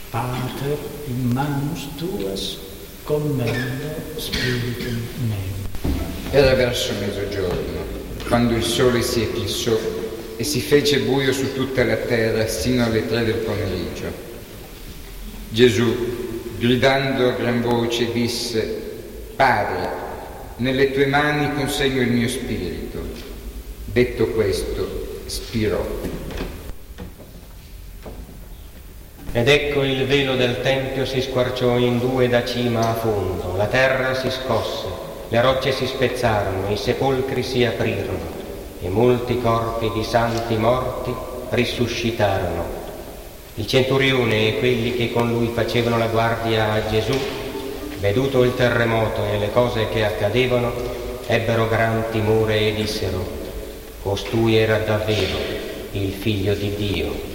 Pater, in manus tuas, commendo spiritum meum. Era verso mezzogiorno, quando il sole si eclissò e si fece buio su tutta la terra sino alle 3 del pomeriggio. Gesù, gridando a gran voce, disse: Padre, nelle tue mani consegno il mio spirito. Detto questo, spirò. Ed ecco il velo del tempio si squarciò in due da cima a fondo, la terra si scosse, le rocce si spezzarono, i sepolcri si aprirono e molti corpi di santi morti risuscitarono. Il centurione e quelli che con lui facevano la guardia a Gesù, veduto il terremoto e le cose che accadevano, ebbero gran timore e dissero: Costui era davvero il Figlio di Dio.